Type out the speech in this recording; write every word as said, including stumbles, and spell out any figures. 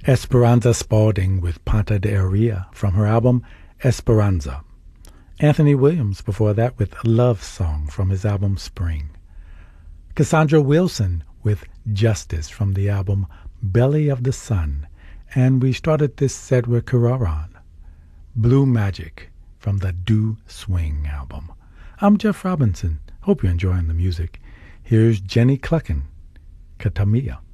Esperanza Spalding with Ponta de Aria from her album Esperanza. Anthony Williams before that with Love Song from his album Spring. Cassandra Wilson with Justice from the album Belly of the Sun. And we started this set with Kararan, Blue Magic from the Do Swing album. I'm Jeff Robinson. Hope you're enjoying the music. Here's Jenny Cluckin, Katamia.